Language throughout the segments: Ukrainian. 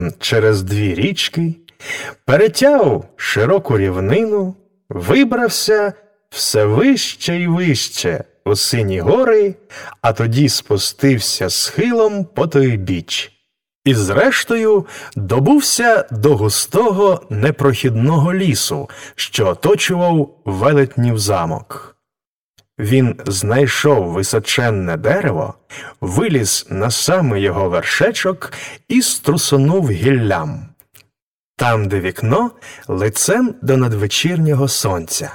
через 2 річки, перетяв широку рівнину, вибрався все вище й вище у сині гори, а тоді спустився схилом по той біч. І зрештою добувся до густого непрохідного лісу, що оточував велетнів замок. Він знайшов височенне дерево, виліз на самий його вершечок і струсонув гіллям. Там, де вікно, лицем до надвечірнього сонця.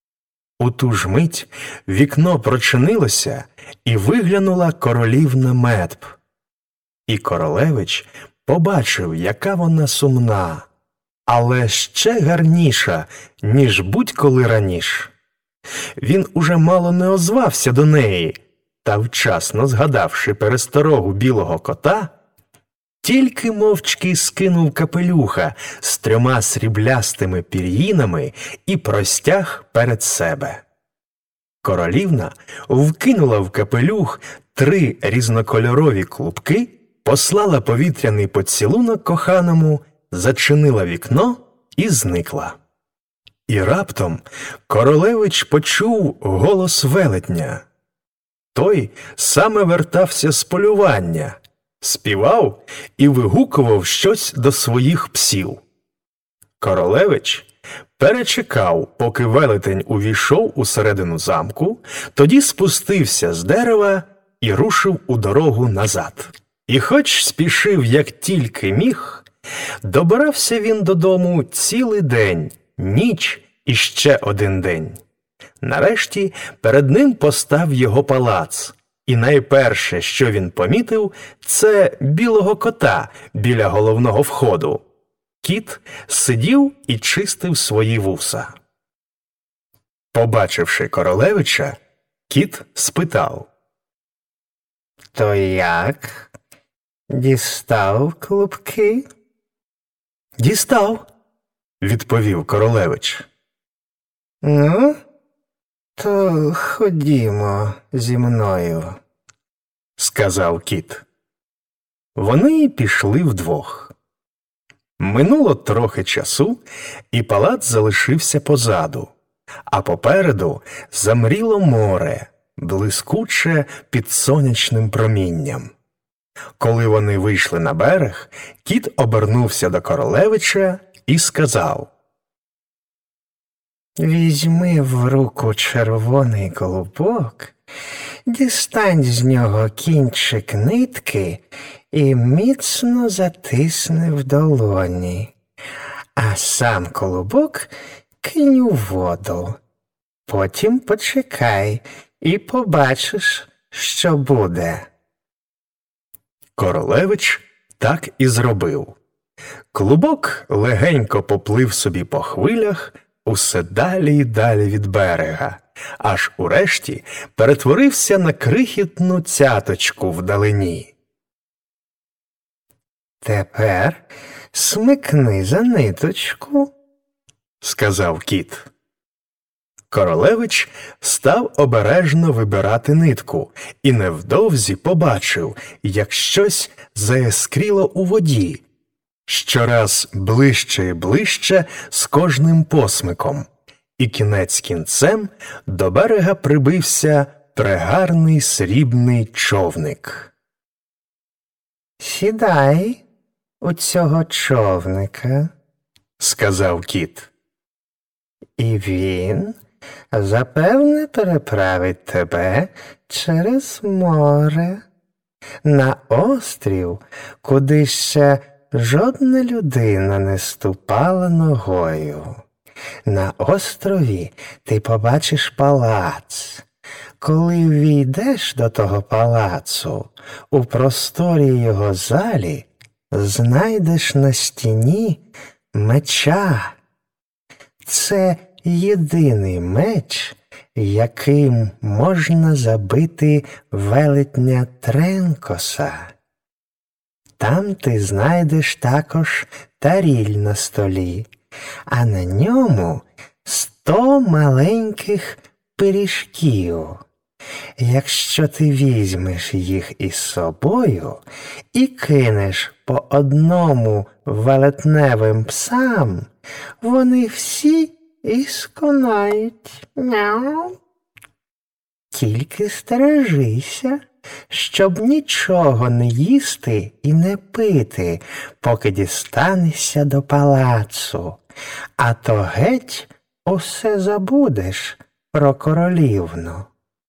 У ту ж мить вікно прочинилося, і виглянула королівна Медб. І королевич побачив, яка вона сумна, але ще гарніша, ніж будь-коли раніше. Він уже мало не озвався до неї, та вчасно згадавши пересторогу білого кота, тільки мовчки скинув капелюха з 3 сріблястими пір'їнами і простяг перед себе. Королівна вкинула в капелюх 3 різнокольорові клубки, послала повітряний поцілунок коханому, зачинила вікно і зникла. І раптом королевич почув голос велетня. Той саме вертався з полювання, співав і вигукував щось до своїх псів. Королевич перечекав, поки велетень увійшов усередину замку, тоді спустився з дерева і рушив у дорогу назад. І хоч спішив, як тільки міг, добирався він додому цілий день, ніч і ще 1 день. Нарешті перед ним постав його палац, і найперше, що він помітив, це білого кота біля головного входу. Кіт сидів і чистив свої вуса. Побачивши королевича, кіт спитав: «То як? Дістав клубки?» «Дістав», – відповів королевич. «Ну, то ходімо зі мною», – сказав кіт. Вони пішли вдвох. Минуло трохи часу, і палац залишився позаду, а попереду замріло море, блискуче під сонячним промінням. Коли вони вийшли на берег, кіт обернувся до королевича і сказав: «Візьми в руку червоний колобок, дістань з нього кінчик нитки і міцно затисни в долоні, а сам колобок кинь у воду. Потім почекай і побачиш, що буде». Королевич так і зробив. Клубок легенько поплив собі по хвилях усе далі й далі від берега, аж урешті перетворився на крихітну цяточку вдалині. «Тепер смикни за ниточку», – сказав кіт. Королевич став обережно вибирати нитку і невдовзі побачив, як щось заіскріло у воді, щораз ближче і ближче з кожним посмиком, і кінець кінцем до берега прибився прегарний срібний човник. «Сідай у цього човника», – сказав кіт. «І він, запевне, переправить тебе через море на острів, куди ще жодна людина не ступала ногою. На острові ти побачиш палац. Коли ввійдеш до того палацу, у просторі його залі знайдеш на стіні меча. Це єдиний меч, яким можна забити велетня Тренкоса. Там ти знайдеш також таріль на столі, а на ньому 100 маленьких пиріжків. Якщо ти візьмеш їх із собою і кинеш по одному велетневим псам, вони всі і сконають. Мяу. Тільки стережися, щоб нічого не їсти і не пити, поки дістанешся до палацу, а то геть усе забудеш про королівну.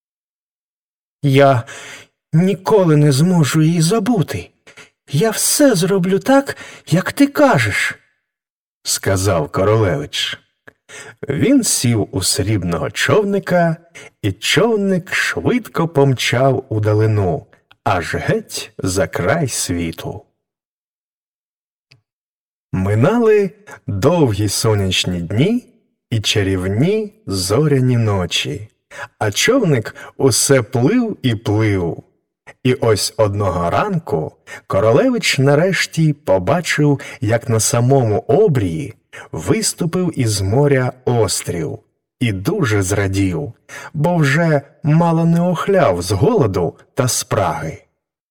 Я ніколи не зможу її забути. Я все зроблю так, як ти кажеш, – сказав королевич. Він сів у срібного човника, і човник швидко помчав удалину, аж геть за край світу. Минали довгі сонячні дні і чарівні зоряні ночі, а човник усе плив і плив. І ось одного ранку королевич нарешті побачив, як на самому обрії виступив із моря острів, і дуже зрадів, бо вже мало не охляв з голоду та спраги.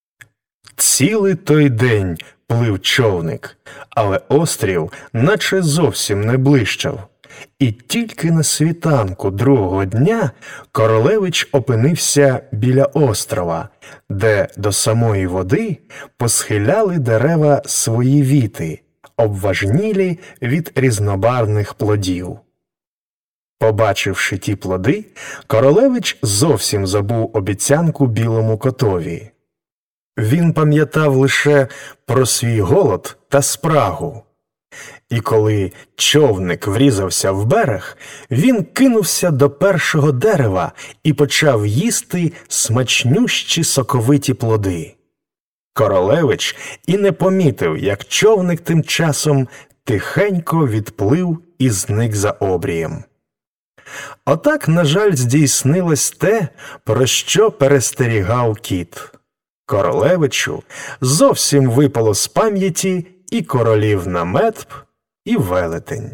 Цілий той день плив човник, але острів наче зовсім не блищав. І тільки на світанку другого дня королевич опинився біля острова, де до самої води посхиляли дерева свої віти, обважнілі від різнобарвних плодів. Побачивши ті плоди, королевич зовсім забув обіцянку білому котові. Він пам'ятав лише про свій голод та спрагу. І коли човник врізався в берег, він кинувся до першого дерева і почав їсти смачнющі соковиті плоди. Королевич і не помітив, як човник тим часом тихенько відплив і зник за обрієм. Отак, на жаль, здійснилось те, про що перестерігав кіт. Королевичу зовсім випало з пам'яті і королівна Метб, і велетень.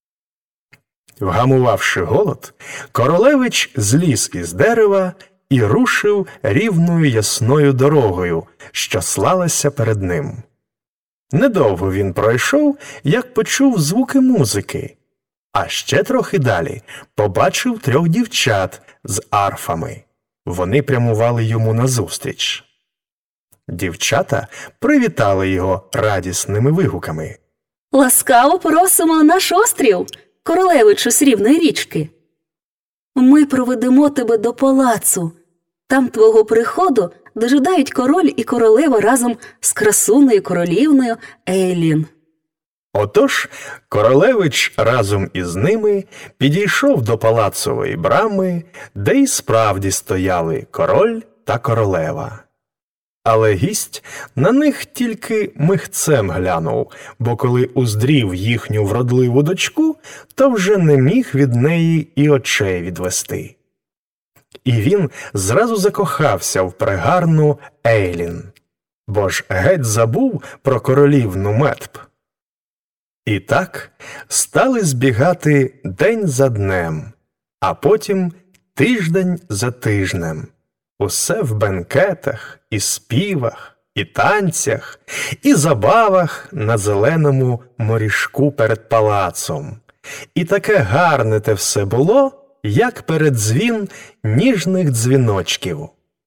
Вгамувавши голод, королевич зліз із дерева і рушив рівною ясною дорогою, що слалася перед ним. Недовго він пройшов, як почув звуки музики, а ще трохи далі побачив 3 дівчат з арфами. Вони прямували йому назустріч. Дівчата привітали його радісними вигуками. «Ласкаво просимо на наш острів, королевичу Срібної річки. Ми проведемо тебе до палацу. Там твого приходу дожидають король і королева разом з красуною королівною Ейлін». Отож королевич разом із ними підійшов до палацової брами, де й справді стояли король та королева. Але гість на них тільки михцем глянув, бо коли уздрів їхню вродливу дочку, то вже не міг від неї і очей відвести. І він зразу закохався в прегарну Ейлін, бо ж геть забув про королівну Метб. І так стали збігати день за днем, а потім тиждень за тижнем. Усе в бенкетах, і співах, і танцях, і забавах на зеленому морішку перед палацом. І таке гарне те все було, як передзвін ніжних дзвіночків.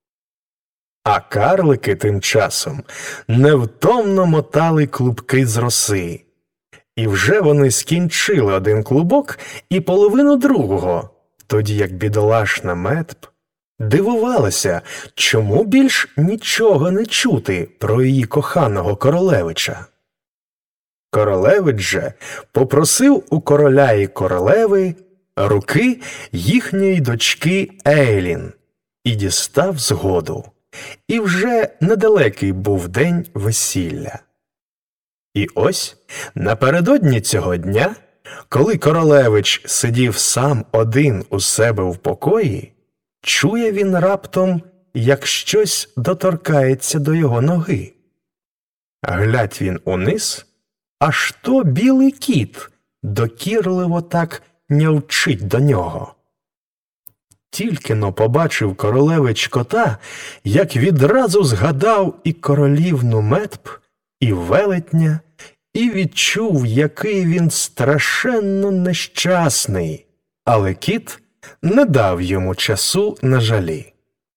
А карлики тим часом невтомно мотали клубки з роси. І вже вони скінчили один клубок і половину другого, тоді як бідолашна Метб дивувалася, чому більш нічого не чути про її коханого королевича. Королевич же попросив у короля і королеви руки їхньої дочки Ейлін і дістав згоду. І вже недалекий був день весілля. І ось напередодні цього дня, коли королевич сидів сам один у себе в покої, чує він раптом, як щось доторкається до його ноги. Глядь він униз, аж то білий кіт докірливо так нявчить до нього. Тільки-но побачив королевич кота, як відразу згадав і королівну Метб, і велетня, і відчув, який він страшенно нещасний. Але кіт не дав йому часу на жалі.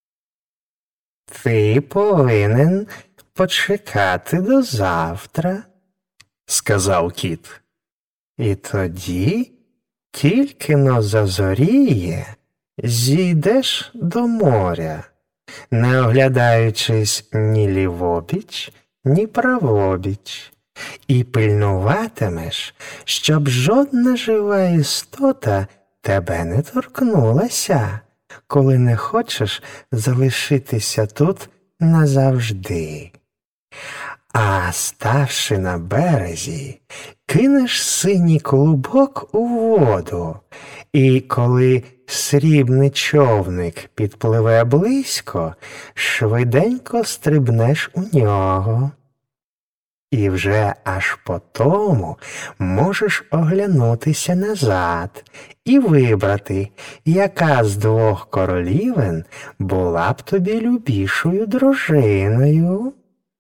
«Ти повинен почекати до завтра», – сказав кіт. «І тоді, тільки-но зазоріє, зійдеш до моря, не оглядаючись ні лівобіч, ні правобіч, і пильнуватимеш, щоб жодна жива істота тебе не торкнулася, коли не хочеш залишитися тут назавжди. А ставши на березі, кинеш синій клубок у воду, і коли срібний човник підпливе близько, швиденько стрибнеш у нього. І вже аж потому можеш оглянутися назад і вибрати, яка з двох королівен була б тобі любішою дружиною».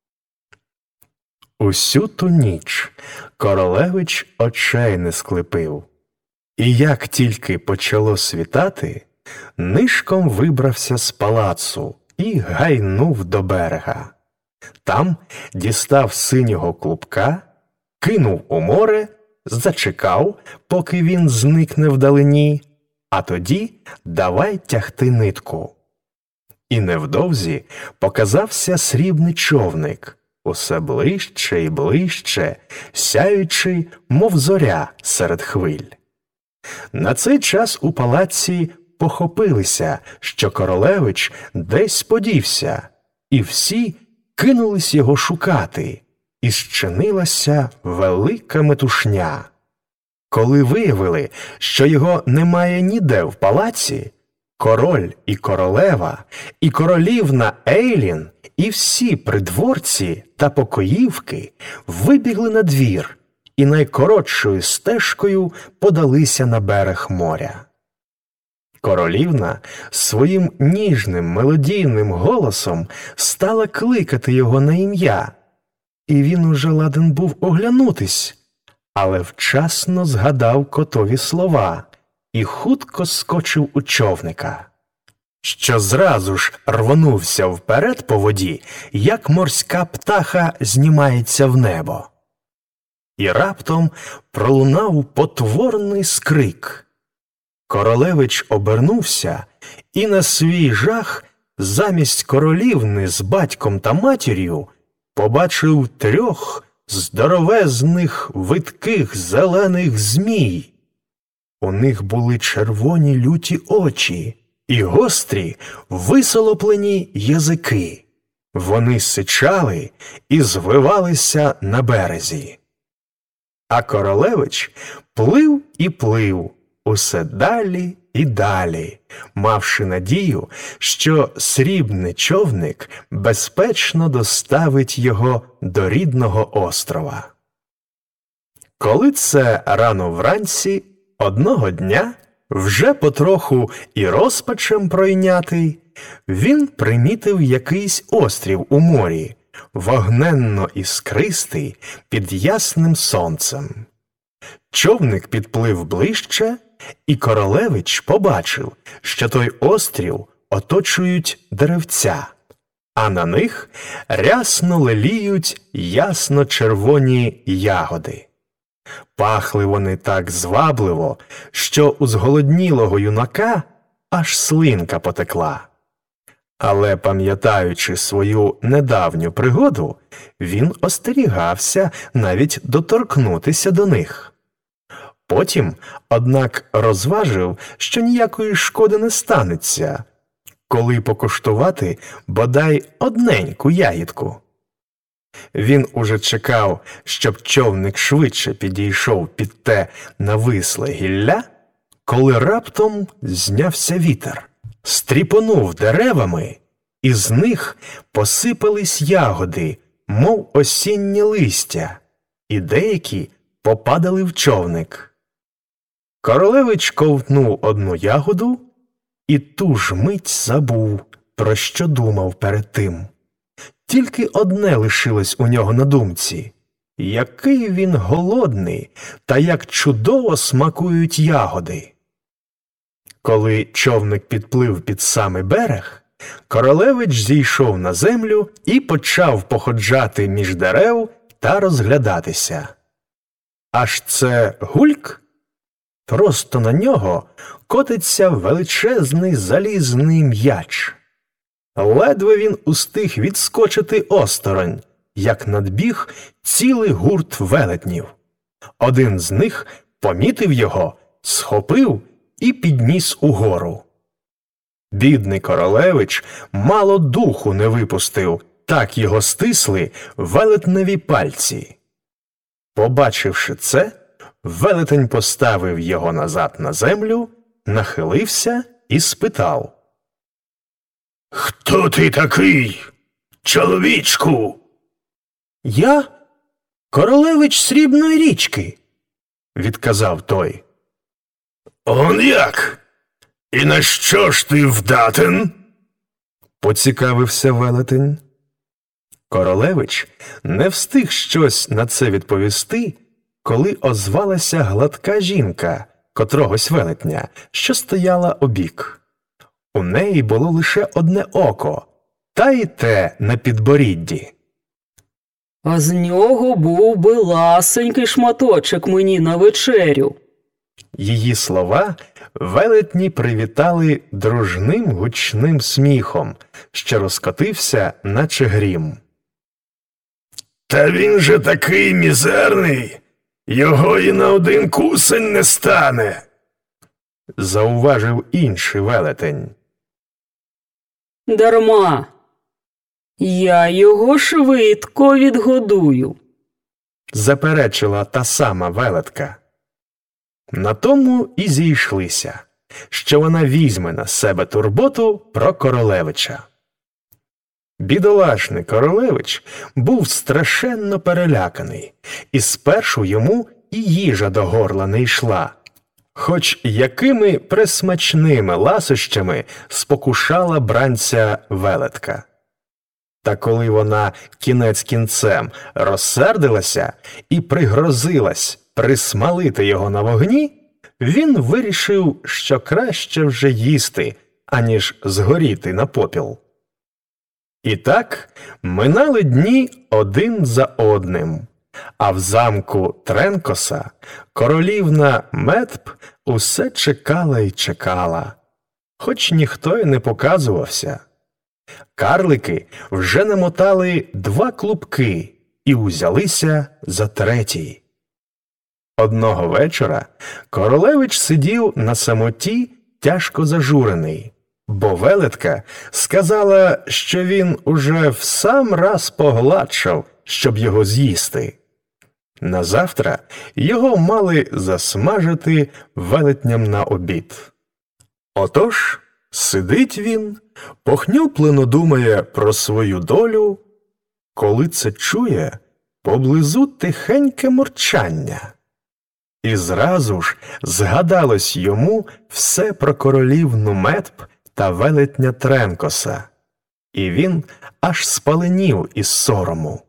Усю ту ніч королевич очей не склепив. І як тільки почало світати, нишком вибрався з палацу і гайнув до берега. Там дістав синього клубка, кинув у море, зачекав, поки він зникне вдалині, а тоді давай тягти нитку. І невдовзі показався срібний човник, усе ближче і ближче, сяючи, мов зоря серед хвиль. На цей час у палаці похопилися, що королевич десь подівся, і всі кинулись його шукати, і зчинилася велика метушня. Коли виявили, що його немає ніде в палаці, король і королева, і королівна Ейлін, і всі придворці та покоївки вибігли на двір і найкоротшою стежкою подалися на берег моря. Королівна своїм ніжним мелодійним голосом стала кликати його на ім'я, і він уже ладен був оглянутись, але вчасно згадав котові слова і хутко скочив у човника, що зразу ж рвонувся вперед по воді, як морська птаха знімається в небо. І раптом пролунав потворний скрик. Королевич обернувся і на свій жах замість королівни з батьком та матір'ю побачив 3 здоровезних видких зелених змій. У них були червоні люті очі і гострі висолоплені язики. Вони сичали і звивалися на березі. А королевич плив і плив, усе далі і далі, мавши надію, що срібний човник безпечно доставить його до рідного острова. Коли це рано вранці, одного дня, вже потроху і розпачем пройнятий, він примітив якийсь острів у морі, вогненно іскристий під ясним сонцем. Човник підплив ближче, і королевич побачив, що той острів оточують деревця, а на них рясно леліють ясно-червоні ягоди. Пахли вони так звабливо, що у зголоднілого юнака аж слинка потекла. Але, пам'ятаючи свою недавню пригоду, він остерігався навіть доторкнутися до них. Потім, однак, розважив, що ніякої шкоди не станеться, коли покуштувати бодай одненьку ягідку. Він уже чекав, щоб човник швидше підійшов під те нависле гілля, коли раптом знявся вітер, стріпонув деревами, і з них посипались ягоди, мов осіннє листя, і деякі попадали в човник. Королевич ковтнув одну ягоду, і ту ж мить забув, про що думав перед тим. Тільки одне лишилось у нього на думці – який він голодний та як чудово смакують ягоди. Коли човник підплив під самий берег, королевич зійшов на землю і почав походжати між дерев та розглядатися. Аж це гульк! Просто на нього котиться величезний залізний м'яч. Ледве він устиг відскочити осторонь, як надбіг цілий гурт велетнів. Один з них помітив його, схопив і підніс угору. Бідний королевич мало духу не випустив, так його стисли велетневі пальці. Побачивши це, велетень поставив його назад на землю, нахилився і спитав: «Хто ти такий, чоловічку?» «Я королевич Срібної річки», – відказав той. «Он як? І на що ж ти вдатен?» – поцікавився велетень. Королевич не встиг щось на це відповісти, коли озвалася гладка жінка котрогось велетня, що стояла обік. У неї було лише одне око, та й те на підборідді. А з нього був би ласенький шматочок мені на вечерю. Її слова велетні привітали дружним гучним сміхом, що розкотився, наче грім. «Та він же такий мізерний, його і на один кусень не стане», – зауважив інший велетень. Дарма. Я його швидко відгодую, – заперечила та сама велетка. На тому і зійшлися, що вона візьме на себе турботу про королевича. Бідолашний королевич був страшенно переляканий, і спершу йому і їжа до горла не йшла, хоч якими пресмачними ласощами спокушала бранця велетка. Та коли вона кінець кінцем розсердилася і пригрозилась присмалити його на вогні, він вирішив, що краще вже їсти, аніж згоріти на попіл. І так минали дні один за одним, а в замку Тренкоса королівна Метп усе чекала й чекала, хоч ніхто й не показувався. Карлики вже намотали 2 клубки і узялися за третій. Одного вечора королевич сидів на самоті тяжко зажурений, бо велетка сказала, що він уже в сам раз погладшав, щоб його з'їсти. Назавтра його мали засмажити велетням на обід. Отож, сидить він, похнюплено думає про свою долю, коли це чує поблизу тихеньке мурчання. І зразу ж згадалось йому все про королівну Метп та велетня Тренкоса, і він аж спаленів із сорому.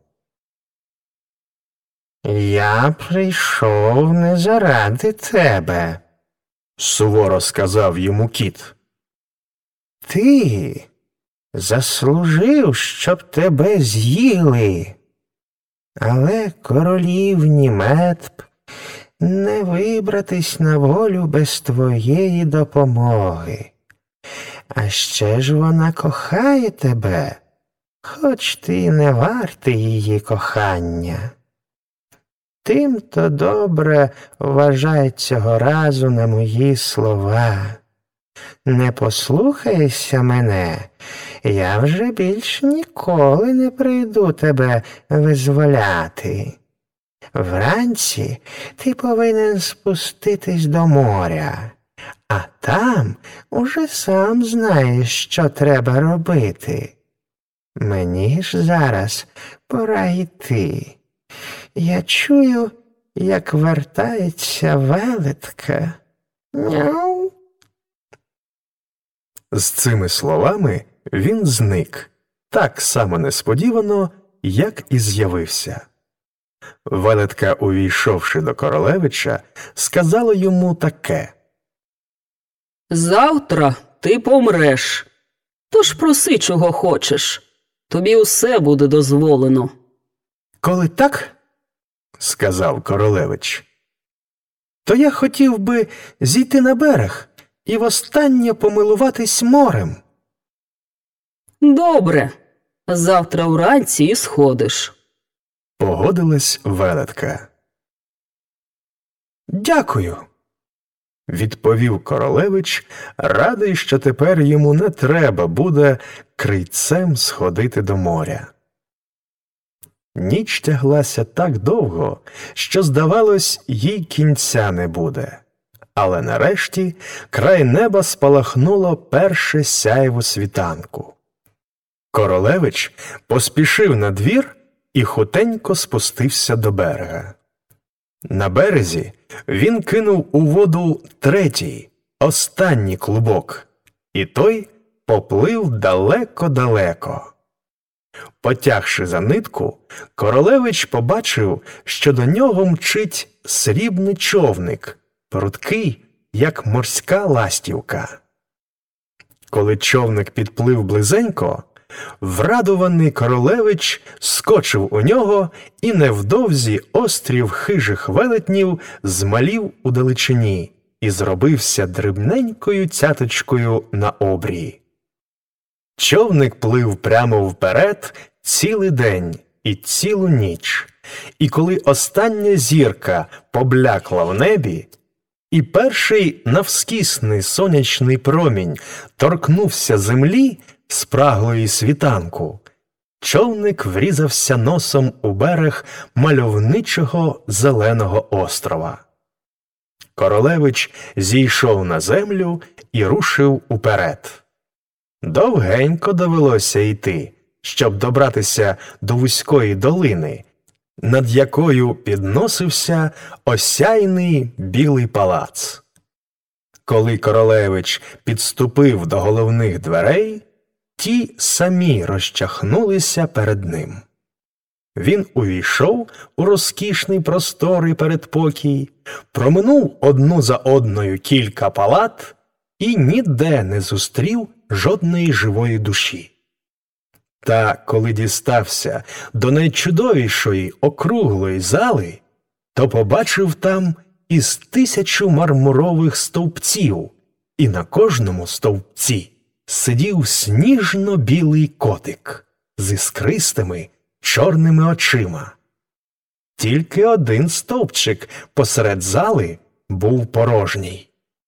«Я прийшов не заради тебе», – суворо сказав йому кіт. «Ти заслужив, щоб тебе з'їли, але королівні Метп не вибратись на волю без твоєї допомоги. А ще ж вона кохає тебе, хоч ти не вартий її кохання. Тим-то добре вважай цього разу на мої слова. Не послухайся мене, я вже більш ніколи не прийду тебе визволяти. Вранці ти повинен спуститись до моря, а там уже сам знаєш, що треба робити. Мені ж зараз пора йти. Я чую, як вертається велетка. Мяу. З цими словами він зник, так само несподівано, як і з'явився. Велетка, увійшовши до королевича, сказала йому таке: «Завтра ти помреш, тож проси, чого хочеш. Тобі усе буде дозволено». «Коли так, – сказав королевич, – то я хотів би зійти на берег і востаннє помилуватись морем». «Добре, завтра вранці і сходиш». Погодилась велетка. «Дякую», – відповів королевич, радий, що тепер йому не треба буде крильцем сходити до моря. Ніч тяглася так довго, що, здавалось, їй кінця не буде. Але нарешті край неба спалахнуло перше сяйво світанку. Королевич поспішив на двір і хутенько спустився до берега. На березі він кинув у воду третій, останній клубок, і той поплив далеко-далеко. Потягши за нитку, королевич побачив, що до нього мчить срібний човник, прудкий, як морська ластівка. Коли човник підплив близенько, врадований королевич скочив у нього, і невдовзі острів хижих велетнів змалів у далечині і зробився дрібненькою цяточкою на обрії. Човник плив прямо вперед цілий день і цілу ніч, і коли остання зірка поблякла в небі, і перший навскісний сонячний промінь торкнувся землі спраглої світанку, човник врізався носом у берег мальовничого зеленого острова. Королевич зійшов на землю і рушив уперед. Довгенько довелося йти, щоб добратися до вузької долини, над якою підносився осяйний білий палац. Коли королевич підступив до головних дверей, ті самі розчахнулися перед ним. Він увійшов у розкішний просторий передпокій, проминув одну за одною кілька палат і ніде не зустрів жодної живої душі. Та коли дістався до найчудовішої округлої зали, то побачив там із 1000 мармурових стовпців, і на кожному стовпці сидів сніжно-білий котик з іскристими чорними очима. Тільки один стовпчик посеред зали був порожній.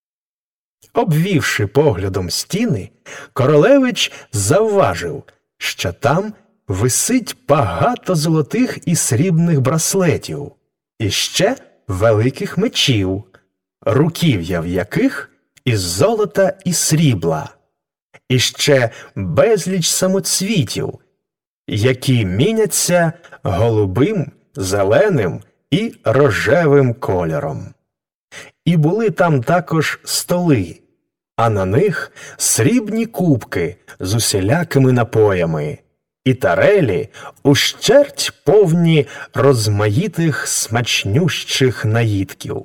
Обвівши поглядом стіни, королевич завважив, що там висить багато золотих і срібних браслетів, і ще великих мечів, руків'я в яких із золота і срібла, і ще безліч самоцвітів, які міняться голубим, зеленим і рожевим кольором. І були там також столи, а на них срібні кубки з усілякими напоями, і тарелі ущерть повні розмаїтих смачнющих наїдків.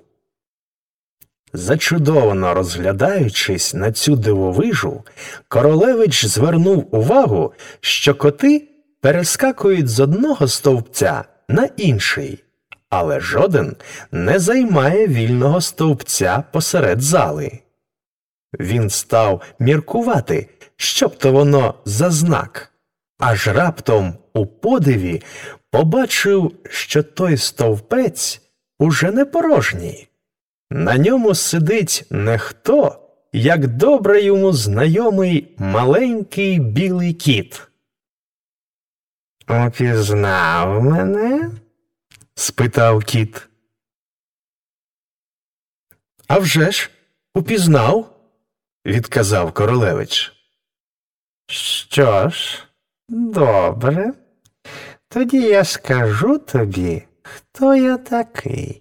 Зачудовано розглядаючись на цю дивовижу, королевич звернув увагу, що коти перескакують з одного стовпця на інший, але жоден не займає вільного стовпця посеред зали. Він став міркувати, що б то воно за знак, аж раптом у подиві побачив, що той стовпець уже не порожній. На ньому сидить не хто, як добре йому знайомий маленький білий кіт. «Упізнав мене?» – спитав кіт. «А вже ж, упізнав», – відказав королевич. «Що ж, добре. Тоді я скажу тобі, хто я такий.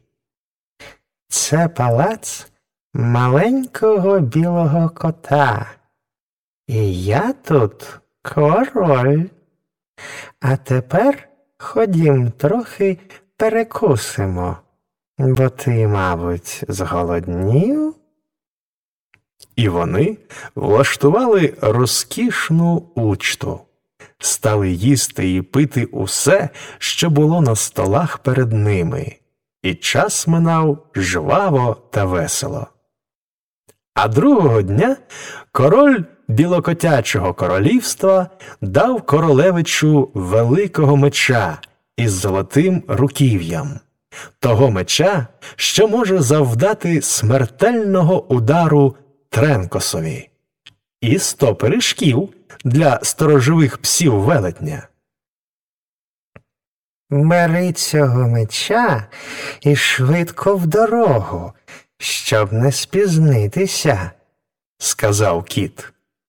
Це палац маленького білого кота, І я тут король. А тепер ходім трохи перекусимо, бо ти, мабуть, зголоднів?» І вони влаштували розкішну учту. Стали їсти і пити усе, що було на столах перед ними, і час минав жваво та весело. А другого дня король Білокотячого королівства дав королевичу великого меча із золотим руків'ям, того меча, що може завдати смертельного удару Тренкосові, і 100 пиріжків для сторожових псів велетня. «Бери цього меча і швидко в дорогу, щоб не спізнитися», – сказав кіт.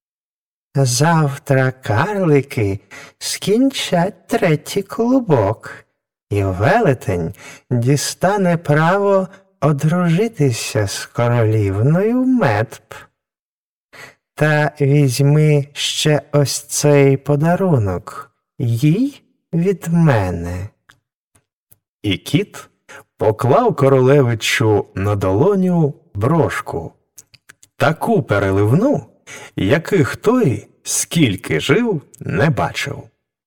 «Завтра карлики скінчать 3-й клубок, і велетень дістане право одружитися з королівною Метп. Та візьми ще ось цей подарунок їй від мене». І кіт поклав королевичу на долоню брошку, таку переливну, яких той, скільки жив, не бачив.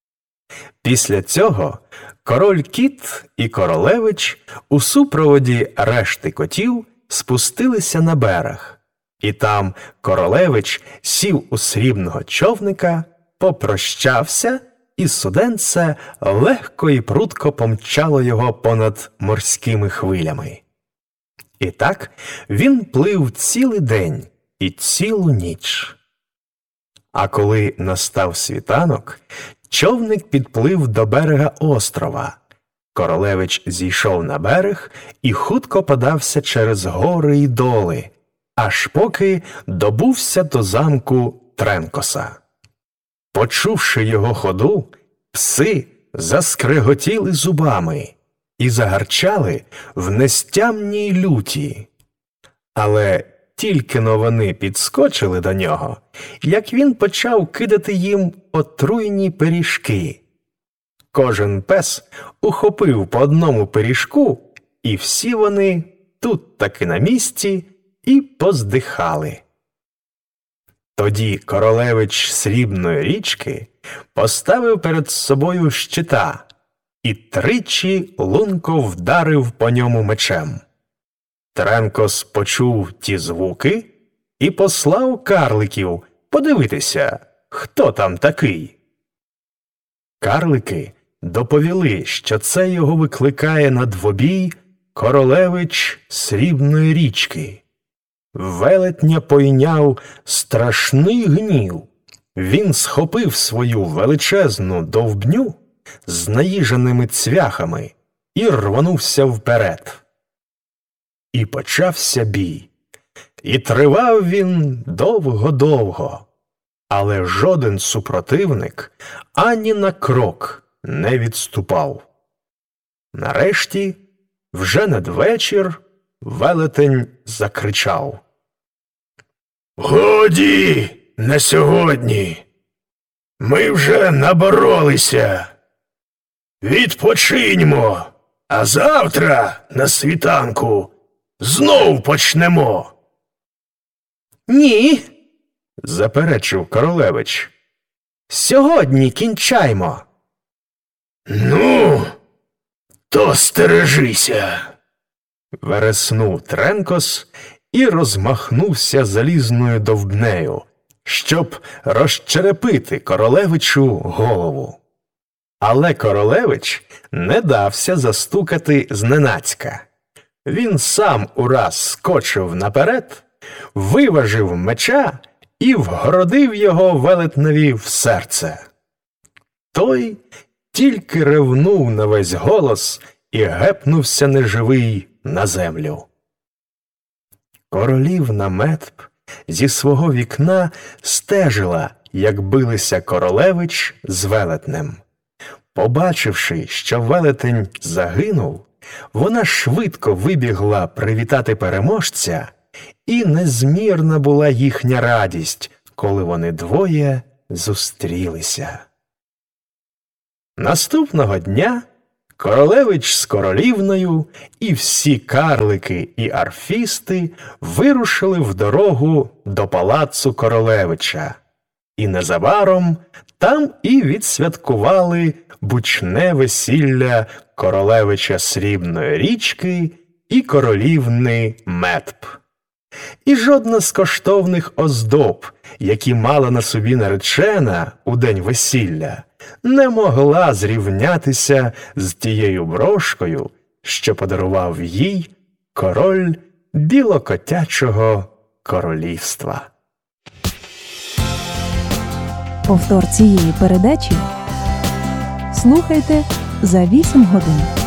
Після цього король-кіт і королевич у супроводі решти котів спустилися на берег, і там королевич сів у срібного човника, попрощався, і суденце легко і прудко помчало його понад морськими хвилями. І так він плив цілий день і цілу ніч. А коли настав світанок, човник підплив до берега острова. Королевич зійшов на берег і хутко подався через гори й доли, аж поки добувся до замку Тренкоса. Почувши його ходу, пси заскреготіли зубами і загарчали в нестямній люті. Але тільки-но вони підскочили до нього, як він почав кидати їм отруйні пиріжки. Кожен пес ухопив по одному пиріжку, і всі вони тут таки на місці і поздихали. Тоді королевич Срібної річки поставив перед собою щита і 3 лунко вдарив по ньому мечем. Тренкос почув ті звуки і послав карликів подивитися, хто там такий. Карлики доповіли, що це його викликає на двобій королевич Срібної річки. Велетня пойняв страшний гнів. Він схопив свою величезну довбню з наїженими цвяхами і рвонувся вперед. І почався бій. І тривав він довго-довго, але жоден супротивник ані на крок не відступав. Нарешті, вже надвечір, велетень закричав: «Годі на сьогодні! Ми вже наборолися! Відпочиньмо, а завтра на світанку знов почнемо!» «Ні!» – заперечив королевич. «Сьогодні кінчаймо!» «Ну, то стережися!» – вереснув Тренкос і розмахнувся залізною довбнею, щоб розчерепити королевичу голову. Але королевич не дався застукати зненацька. Він сам ураз скочив наперед, виважив меча і вгородив його велетневі в серце. Той тільки ревнув на весь голос і гепнувся неживий на землю. Королівна Метп зі свого вікна стежила, як билися королевич з велетнем. Побачивши, що велетень загинув, вона швидко вибігла привітати переможця, і незмірна була їхня радість, коли вони двоє зустрілися. Наступного дня королевич з королівною і всі карлики і арфісти вирушили в дорогу до палацу королевича. І незабаром там і відсвяткували бучне весілля королевича Срібної річки і королівни Метп. І жодна з коштовних оздоб, які мала на собі наречена у день весілля, не могла зрівнятися з тією брошкою, що подарував їй король білокотячого королівства. Повтор цієї передачі слухайте за 8 годин.